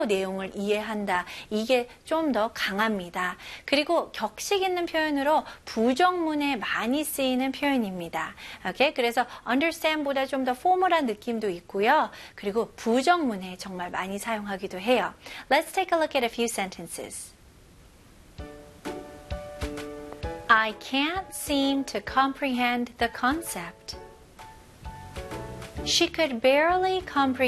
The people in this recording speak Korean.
내용을 이해한다. 이게 좀 더 강합니다. 그리고 격식 있는 표현으로 부정문에 많이 쓰이는 표현입니다. 오케이? 그래서 understand보다 좀 더 포멀한 느낌도 있고요. 그리고 부정문에 정말 많이 사용하기도 해요. Let's take a look at a few sentences. I can't seem to comprehend the concept. She could barely comprehend